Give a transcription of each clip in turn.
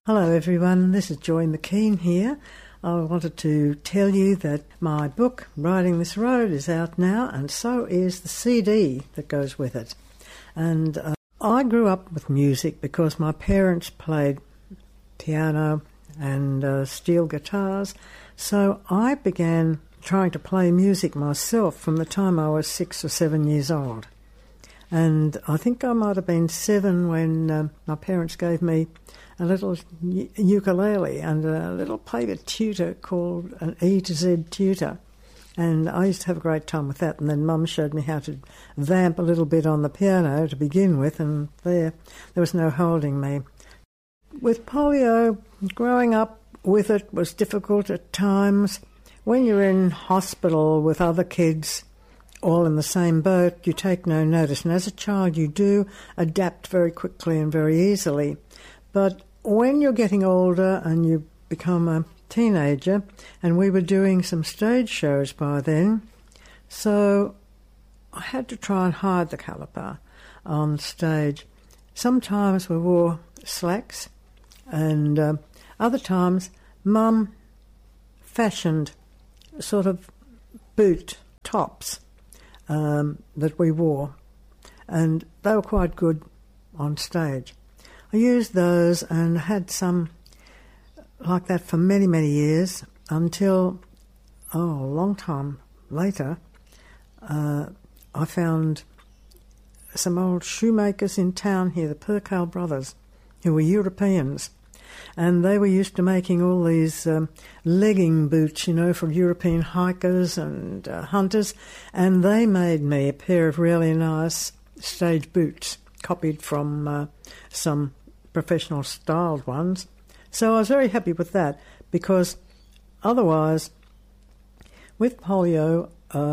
Hello everyone, this is Joy McKean here. I wanted to tell you that my book, Riding This Road, is out now, and so is the CD that goes with it. And I grew up with music because my parents played piano and steel guitars, so I began trying to play music myself from the time I was 6 or 7 years old. And I think I might have been 7 when my parents gave me a little ukulele and a little paper tutor called an E to Z tutor. And I used to have a great time with that. And then Mum showed me how to vamp a little bit on the piano to begin with, and there was no holding me. With polio, growing up with it was difficult at times. When you're in hospital with other kids, all in the same boat, you take no notice. And as a child, you do adapt very quickly and very easily. But when you're getting older and you become a teenager, and we were doing some stage shows by then, so I had to try and hide the caliper on stage. Sometimes we wore slacks, and other times Mum fashioned sort of boot tops that we wore, and they were quite good on stage. I used those and had some like that for many, many years until, a long time later, I found some old shoemakers in town here, the Percale brothers, who were Europeans, and they were used to making all these legging boots, for European hikers and hunters, and they made me a pair of really nice stage boots, copied from some professional styled ones. So I was very happy with that, because otherwise, with polio,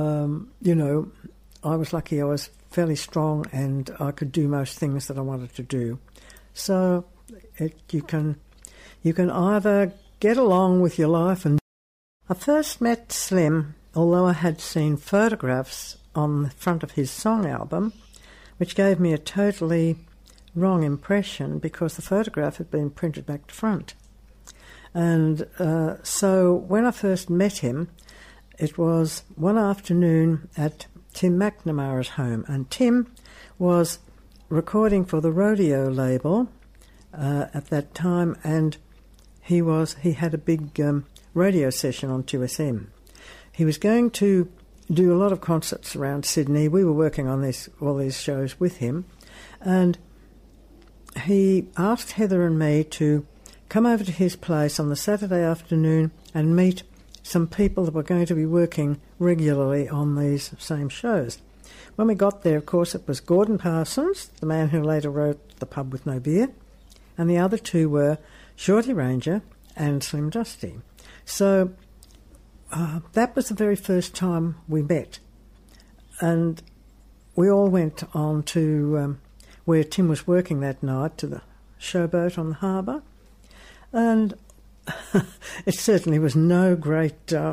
I was lucky I was fairly strong and I could do most things that I wanted to do. So you can either get along with your life and... I first met Slim, although I had seen photographs on the front of his song album, which gave me a totally wrong impression because the photograph had been printed back to front. And so when I first met him, it was one afternoon at Tim McNamara's home, and Tim was recording for the Rodeo label at that time, and he had a big radio session on 2SM. He was going to do a lot of concerts around Sydney. We were working on all these shows with him, and he asked Heather and me to come over to his place on the Saturday afternoon and meet some people that were going to be working regularly on these same shows. When we got there, of course, it was Gordon Parsons, the man who later wrote The Pub with No Beer, and the other two were Shorty Ranger and Slim Dusty. So that was the very first time we met. And we all went on to where Tim was working that night, to the showboat on the harbour. And it certainly was no great,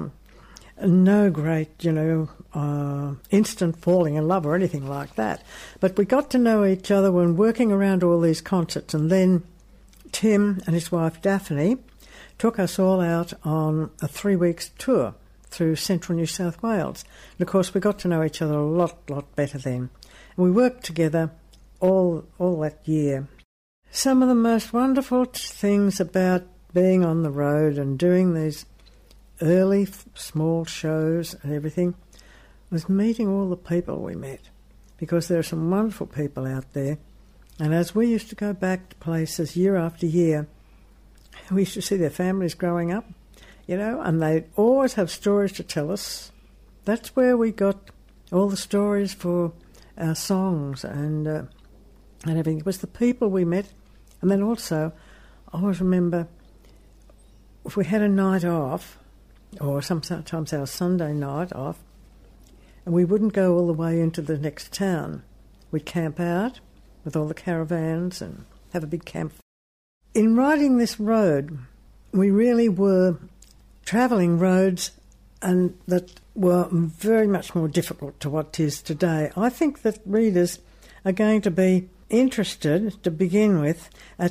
instant falling in love or anything like that. But we got to know each other when working around all these concerts, and then Tim and his wife Daphne took us all out on a 3-week tour through central New South Wales. And of course we got to know each other a lot better then. And we worked together all that year. Some of the most wonderful things about being on the road and doing these early small shows and everything was meeting all the people we met, because there are some wonderful people out there. And as we used to go back to places year after year, we used to see their families growing up, and they'd always have stories to tell us. That's where we got all the stories for our songs and everything. It was the people we met. And then also, I always remember if we had a night off, or sometimes our Sunday night off, and we wouldn't go all the way into the next town. We'd camp out with all the caravans and have a big camp. In riding this road, we really were travelling roads and that were very much more difficult to what it is today. I think that readers are going to be interested, to begin with, at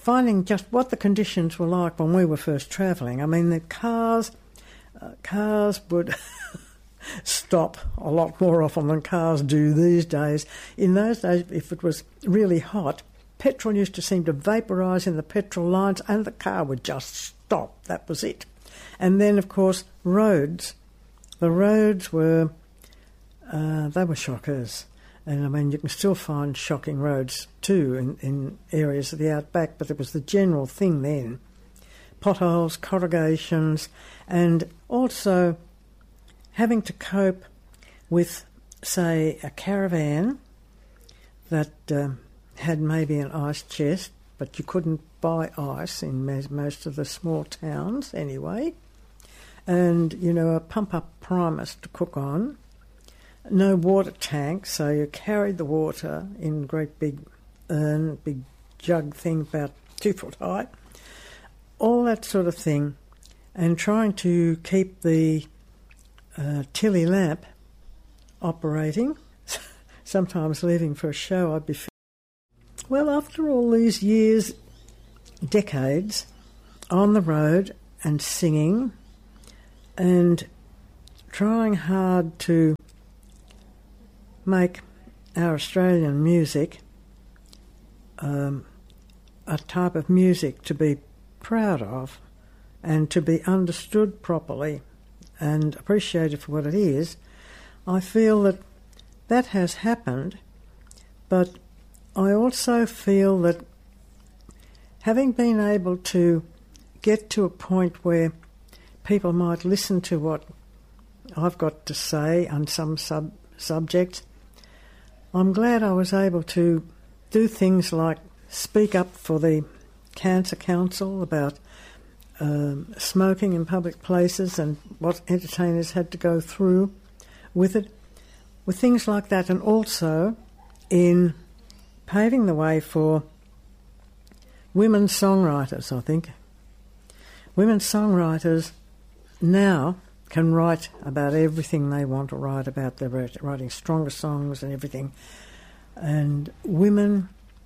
finding just what the conditions were like when we were first travelling. I mean, the cars would stop a lot more often than cars do these days. In those days, if it was really hot, petrol used to seem to vaporise in the petrol lines and the car would just stop. That was it. And then, of course, roads. The roads were, they were shockers. And, I mean, you can still find shocking roads too in areas of the outback, but it was the general thing then. Potholes, corrugations, and also having to cope with, say, a caravan that had maybe an ice chest, but you couldn't buy ice in most of the small towns anyway, and, you know, a pump-up primus to cook on, no water tank, so you carried the water in a great big urn, big jug thing about 2 foot high, all that sort of thing, and trying to keep the Tilly lamp operating, sometimes leaving for a show. I'd be... Well, after all these years, decades, on the road and singing and trying hard to make our Australian music a type of music to be proud of and to be understood properly and appreciated for what it is, I feel that that has happened, but I also feel that having been able to get to a point where people might listen to what I've got to say on some subjects, I'm glad I was able to do things like speak up for the Cancer Council about smoking in public places and what entertainers had to go through with it, with things like that, and also in paving the way for women songwriters, I think. Women songwriters now can write about everything they want to write about. They're writing stronger songs and everything. And women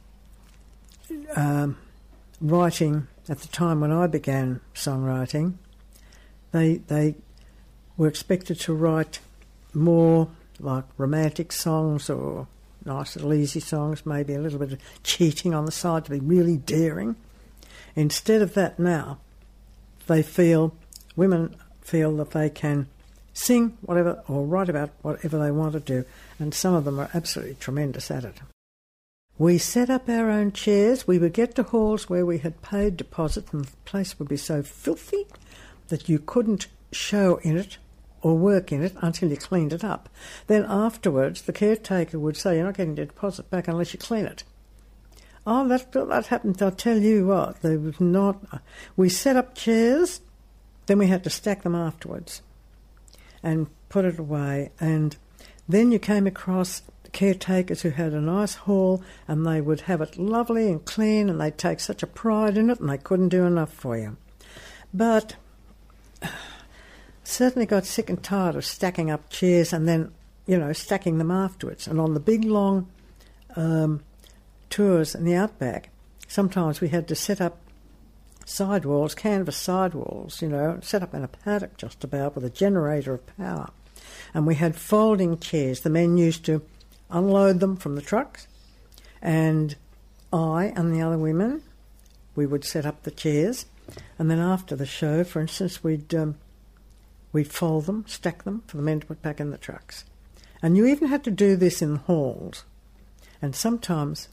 writing at the time when I began songwriting, they were expected to write more like romantic songs or nice little easy songs, maybe a little bit of cheating on the side to be really daring. Instead of that now, women feel that they can sing whatever or write about whatever they want to do, and some of them are absolutely tremendous at it. We set up our own chairs. We would get to halls where we had paid deposit and the place would be so filthy that you couldn't show in it or work in it until you cleaned it up. Then afterwards, the caretaker would say, you're not getting your deposit back unless you clean it. Oh, that happened. I'll tell you what, there was not... We set up chairs, then we had to stack them afterwards and put it away. And then you came across caretakers who had a nice hall and they would have it lovely and clean and they'd take such a pride in it and they couldn't do enough for you. But certainly got sick and tired of stacking up chairs and then, stacking them afterwards. And on the big, long tours in the outback, sometimes we had to set up sidewalls, canvas sidewalls, set up in a paddock just about with a generator of power. And we had folding chairs. The men used to unload them from the trucks, and I and the other women, we would set up the chairs, and then after the show, for instance, we'd fold them, stack them for the men to put back in the trucks. And you even had to do this in halls. And sometimes,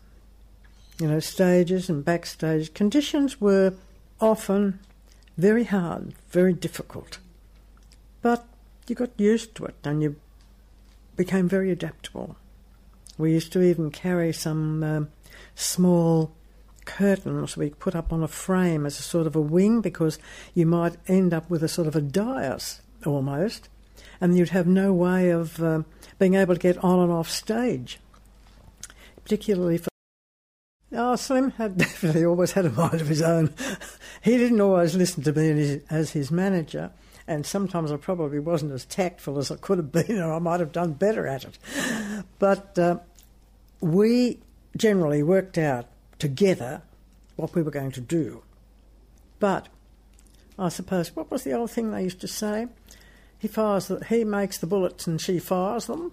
stages and backstage conditions were often very hard, very difficult. But you got used to it and you became very adaptable. We used to even carry some small curtains we put up on a frame as a sort of a wing, because you might end up with a sort of a dais almost, and you'd have no way of being able to get on and off stage, particularly for... Slim had definitely always had a mind of his own. He didn't always listen to me as his manager, and sometimes I probably wasn't as tactful as I could have been, or I might have done better at it. But we generally worked out together what we were going to do. But I suppose, what was the old thing they used to say? He makes the bullets and she fires them.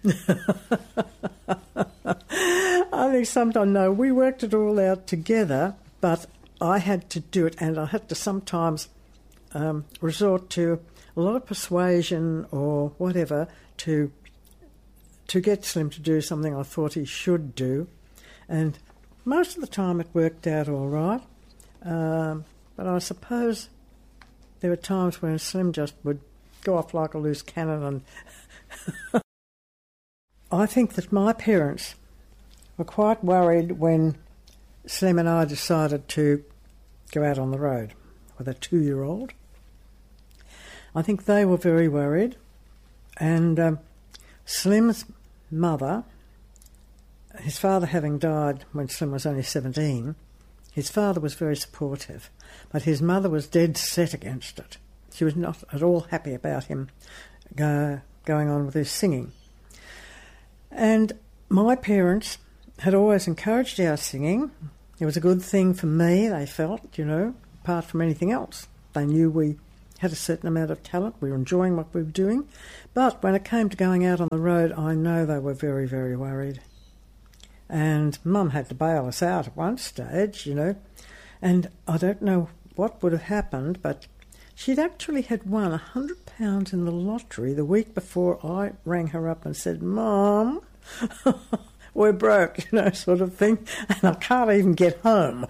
I think sometimes, no, we worked it all out together, but I had to do it, and I had to sometimes resort to a lot of persuasion or whatever to get Slim to do something I thought he should do. And most of the time it worked out all right. But I suppose there were times when Slim just would go off like a loose cannon. And I think that my parents were quite worried when Slim and I decided to go out on the road with a 2-year-old. I think they were very worried. And Slim's mother, his father having died when Slim was only 17, his father was very supportive, but his mother was dead set against it. She was not at all happy about him going on with his singing. And my parents had always encouraged our singing. It was a good thing for me, they felt, apart from anything else. They knew we had a certain amount of talent, we were enjoying what we were doing. But when it came to going out on the road, I know they were very, very worried. And Mum had to bail us out at one stage, and I don't know what would have happened, but she'd actually had won £100 in the lottery the week before I rang her up and said, "Mum, we're broke," sort of thing, and I can't even get home.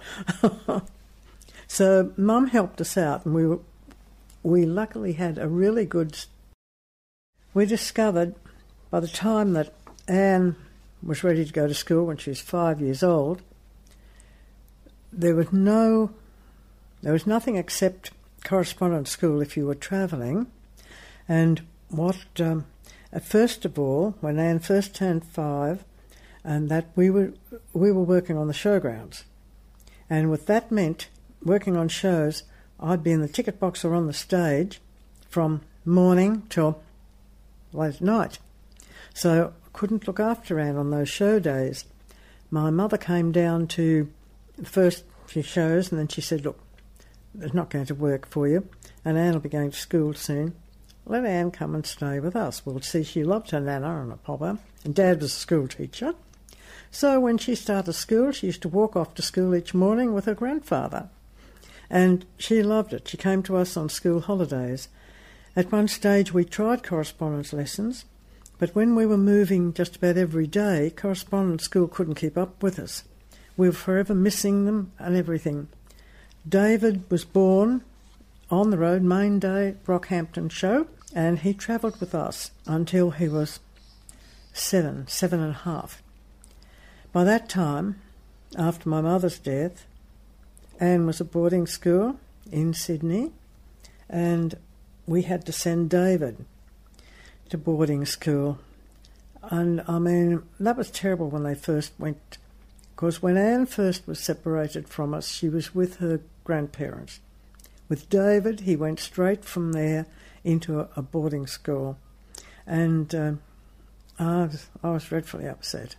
So Mum helped us out, and we luckily had a really good... We discovered by the time that Anne was ready to go to school when she was 5 years old, there was nothing except correspondence school if you were travelling. And first of all, when Anne first turned 5, and that we were working on the showgrounds, and what that meant, working on shows, I'd be in the ticket box or on the stage from morning till late at night. So I couldn't look after Anne on those show days. My mother came down to the first few shows, and then she said, "Look, it's not going to work for you, and Anne will be going to school soon. Let Anne come and stay with us." Well, see, she loved her nana and a papa, and Dad was a school teacher. So when she started school, she used to walk off to school each morning with her grandfather. And she loved it. She came to us on school holidays. At one stage we tried correspondence lessons, but when we were moving just about every day, correspondence school couldn't keep up with us. We were forever missing them and everything. David was born on the road, main day, Rockhampton show, and he travelled with us until he was 7 and a half. By that time, after my mother's death, Anne was at boarding school in Sydney, and we had to send David to boarding school. And, I mean, that was terrible when they first went, because when Anne first was separated from us, she was with her grandparents. With David, he went straight from there into a boarding school, and I was dreadfully upset.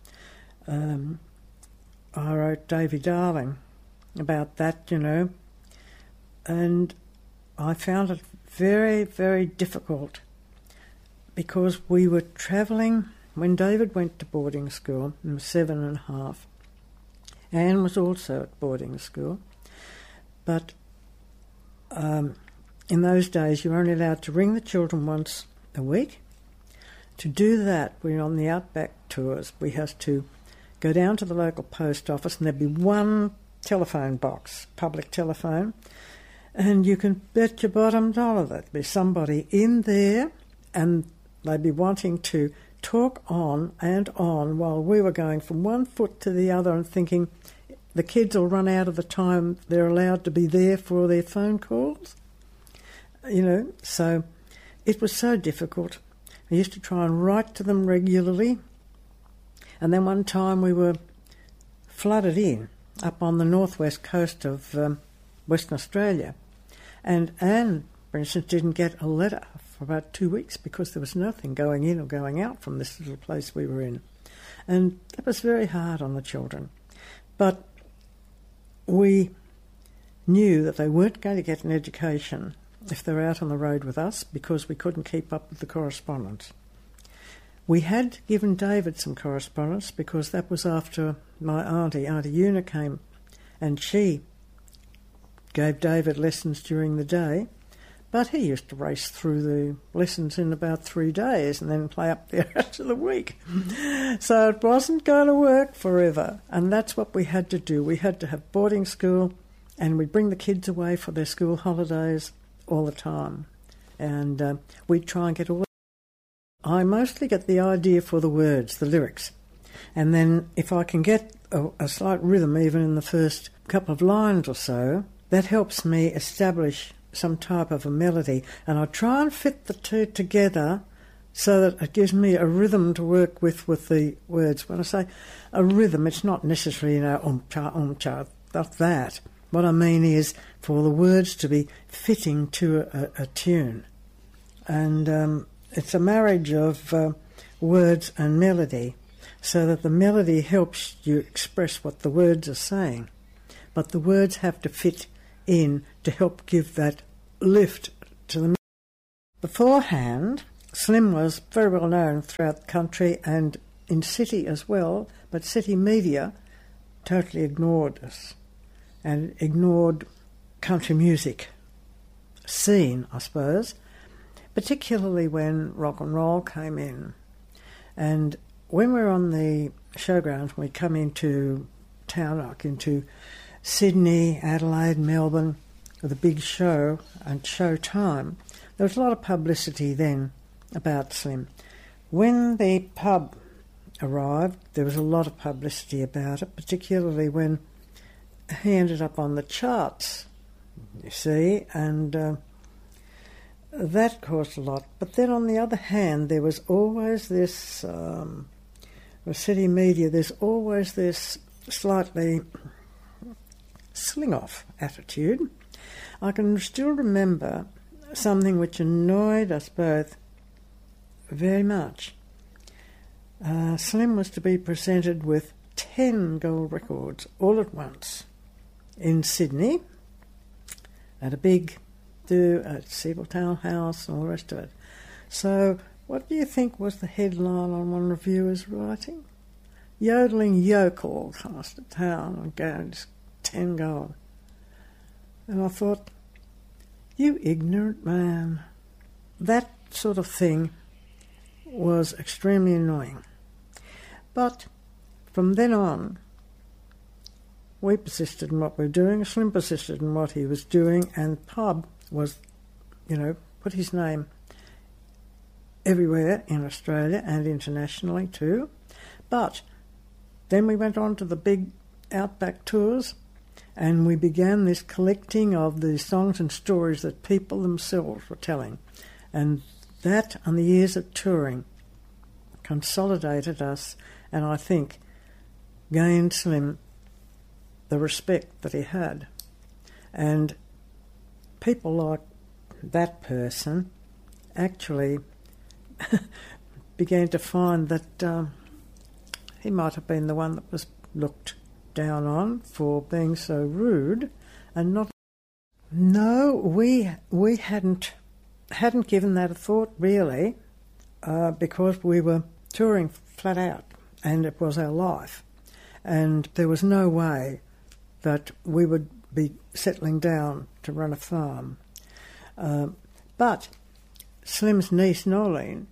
I wrote Davy Darling about that, and I found it very, very difficult because we were travelling when David went to boarding school. He was 7 and a half. Anne was also at boarding school, but in those days you were only allowed to ring the children once a week. To do that, we were on the Outback tours. We had to go down to the local post office, and there'd be one telephone box, public telephone, and you can bet your bottom dollar there'd be somebody in there, and they'd be wanting to talk on and on while we were going from one foot to the other and thinking the kids will run out of the time they're allowed to be there for their phone calls. So it was so difficult. I used to try and write to them regularly, and then one time we were flooded in up on the northwest coast of Western Australia, and Anne, for instance, didn't get a letter for about 2 weeks because there was nothing going in or going out from this little place we were in, and that was very hard on the children. But we knew that they weren't going to get an education if they were out on the road with us because we couldn't keep up with the correspondence. We had given David some correspondence because that was after my Auntie Una came, and she gave David lessons during the day, but he used to race through the lessons in about 3 days and then play up the rest of the week. So it wasn't going to work forever, and that's what we had to do. We had to have boarding school, and we'd bring the kids away for their school holidays all the time, and we'd try and get all. I mostly get the idea for the words, the lyrics, and then if I can get a slight rhythm even in the first couple of lines or so, that helps me establish some type of a melody, and I try and fit the two together so that it gives me a rhythm to work with the words. When I say a rhythm, it's not necessarily, cha, not that. What I mean is for the words to be fitting to a tune. And it's a marriage of words and melody, so that the melody helps you express what the words are saying. But the words have to fit in to help give that lift to the melody. Beforehand, Slim was very well known throughout the country and in city as well, but city media totally ignored us and ignored country music scene, I suppose, particularly when rock and roll came in. And when we were on the showgrounds, we come into town, like into Sydney, Adelaide, Melbourne, with a big show and show time, there was a lot of publicity then about Slim. When the pub arrived, there was a lot of publicity about it, particularly when he ended up on the charts, you see, and that caused a lot. But then on the other hand, there was always this, with city media, there's always this slightly sling-off attitude. I can still remember something which annoyed us both very much. Slim was to be presented with 10 gold records all at once in Sydney at a big do at Sebeltown House and all the rest of it. So what do you think was the headline on one reviewer's writing? Yodeling yokel comes to town and goes 10 gold. And I thought, you ignorant man. That sort of thing was extremely annoying. But from then on, we persisted in what we were doing, Slim persisted in what he was doing, and pub was, put his name everywhere in Australia and internationally too. But then we went on to the big outback tours, and we began this collecting of the songs and stories that people themselves were telling. And that and the years of touring consolidated us, and I think gained Slim the respect that he had. And people like that person actually began to find that he might have been the one that was looked down on for being so rude and not. No, we hadn't given that a thought really, because we were touring flat out and it was our life, and there was no way that we would be settling down to run a farm. But Slim's niece Nolene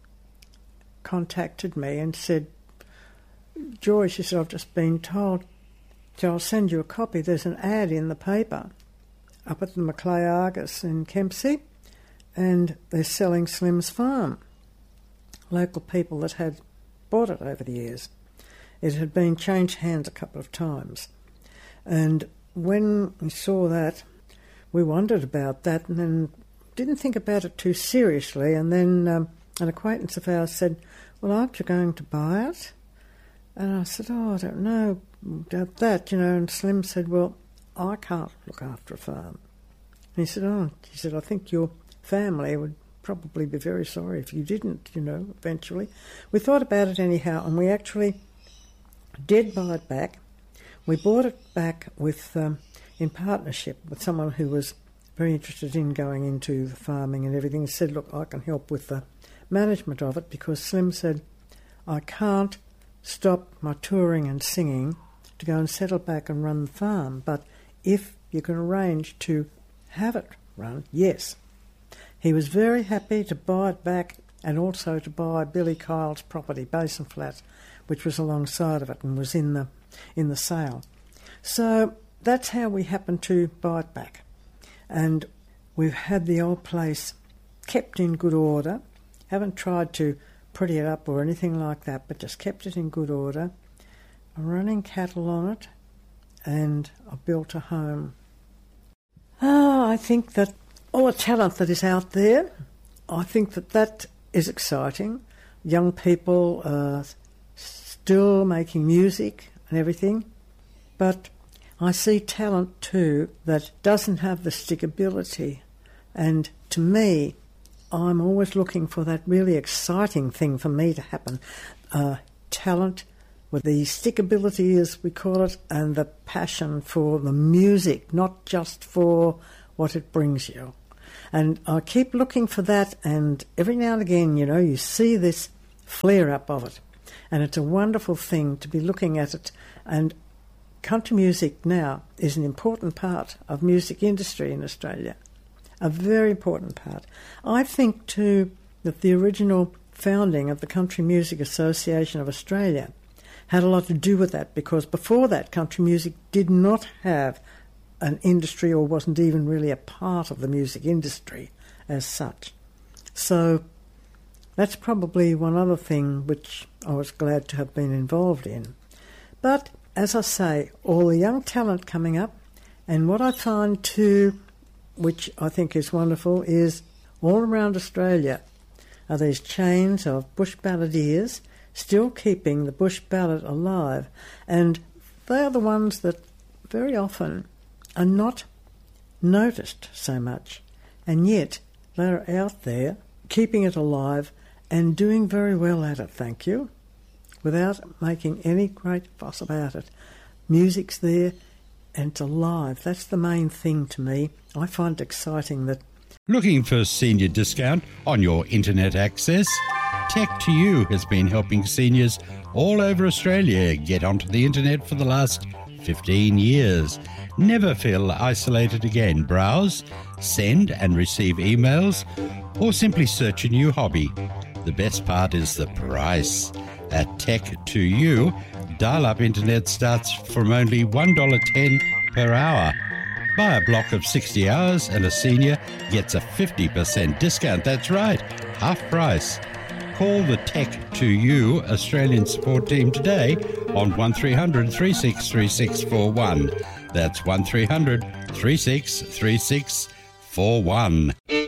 contacted me and said, Joy, she said, I've just been told, so I'll send you a copy. There's an ad in the paper up at the Macleay Argus in Kempsey, and they're selling Slim's farm. Local people that had bought it over the years. It had been changed hands a couple of times. And when we saw that, we wondered about that and then didn't think about it too seriously. And then an acquaintance of ours said, well, aren't you going to buy it? And I said, I don't know about that, And Slim said, well, I can't look after a farm. And he said, I think your family would probably be very sorry if you didn't, eventually. We thought about it anyhow, and we actually did buy it back. we bought it back with in partnership with someone who was very interested in going into the farming and everything. He said, look, I can help with the management of it, because Slim said, I can't stop my touring and singing to go and settle back and run the farm, but if you can arrange to have it run, yes. He was very happy to buy it back and also to buy Billy Kyle's property, Basin Flat, which was alongside of it and was in the sale. So that's how we happened to buy it back. And we've had the old place kept in good order. Haven't tried to pretty it up or anything like that, but just kept it in good order. I'm running cattle on it, and I built a home. I think that all the talent that is out there, I think that is exciting. Young people are still making music and everything, but I see talent too that doesn't have the stickability, and to me, I'm always looking for that really exciting thing for me to happen. Talent with the stickability, as we call it, and the passion for the music, not just for what it brings you. And I keep looking for that, and every now and again, you see this flare-up of it. And it's a wonderful thing to be looking at it. And country music now is an important part of music industry in Australia. A very important part. I think, too, that the original founding of the Country Music Association of Australia had a lot to do with that, because before that, country music did not have an industry, or wasn't even really a part of the music industry as such. So that's probably one other thing which I was glad to have been involved in. But, as I say, all the young talent coming up, and what I find too, which I think is wonderful, is all around Australia are these chains of bush balladeers still keeping the bush ballad alive, and they are the ones that very often are not noticed so much, and yet they're out there keeping it alive and doing very well at it, thank you, without making any great fuss about it. Music's there and it's alive. That's the main thing to me. I find it exciting that... Looking for senior discount on your internet access? Tech2U has been helping seniors all over Australia get onto the internet for the last 15 years. Never feel isolated again. Browse, send and receive emails, or simply search a new hobby. The best part is the price. At Tech2U, dial-up internet starts from only $1.10 per hour. Buy a block of 60 hours and a senior gets a 50% discount. That's right, half price. Call the Tech2U Australian support team today on 1300 363641. That's 1300 363641.